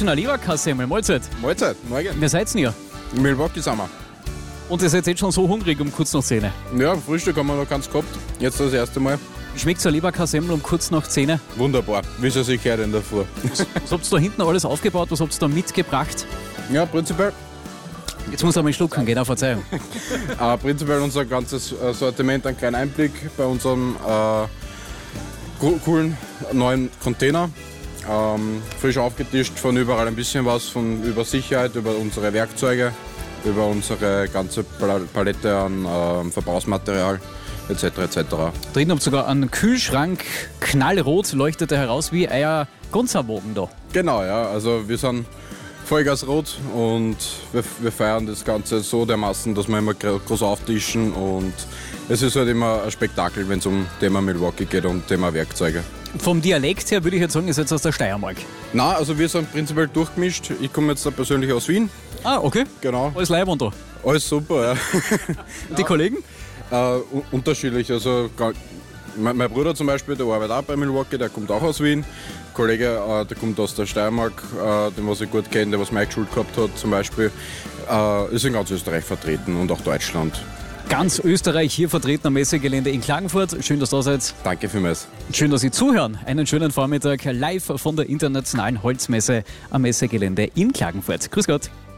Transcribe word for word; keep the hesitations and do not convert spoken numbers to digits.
Münchner Leberkassemmel. Mahlzeit. Mahlzeit, morgen. Wer seid ihr? In Milwaukee sind wir. Und ihr seid jetzt schon so hungrig um kurz nach zehn. Ja, Frühstück haben wir noch ganz gehabt. Jetzt das erste Mal. Schmeckt so ein Leberkassemmel um kurz nach zehn? Wunderbar, wie es sich gehört in der Früh. Was, was habt ihr da hinten alles aufgebaut? Was habt ihr da mitgebracht? Ja, prinzipiell. Jetzt muss er mal schlucken, genau, Verzeihung. äh, prinzipiell unser ganzes äh, Sortiment, einen kleinen Einblick bei unserem äh, co- coolen neuen Container. Ähm, frisch aufgetischt, von überall ein bisschen was, von über Sicherheit, über unsere Werkzeuge, über unsere ganze Pal- Palette an äh, Verbrauchsmaterial et cetera et cetera. Drin habt ihr sogar einen Kühlschrank, knallrot, leuchtet er heraus wie euer Gonzabogen da. Genau, ja, also wir sind Vollgasrot und wir, wir feiern das Ganze so dermaßen, dass wir immer gro- groß auftischen und es ist halt immer ein Spektakel, wenn es um Thema Milwaukee geht und Thema Werkzeuge. Vom Dialekt her würde ich jetzt sagen, ihr seid aus der Steiermark. Na, also wir sind prinzipiell durchgemischt. Ich komme jetzt da persönlich aus Wien. Ah, okay. Genau. Alles Leib und da. Alles super, ja. Die Kollegen? Äh, u- unterschiedlich. Also ga- mein, mein Bruder zum Beispiel, der arbeitet auch bei Milwaukee, der kommt auch aus Wien. Ein Kollege, äh, der kommt aus der Steiermark, äh, den was ich gut kenne, der was Mike Schuld gehabt hat zum Beispiel, äh, ist in ganz Österreich vertreten und auch Deutschland. Ganz Österreich hier vertreten am Messegelände in Klagenfurt. Schön, dass ihr da seid. Danke vielmals. Schön, dass Sie zuhören. Einen schönen Vormittag live von der internationalen Holzmesse am Messegelände in Klagenfurt. Grüß Gott.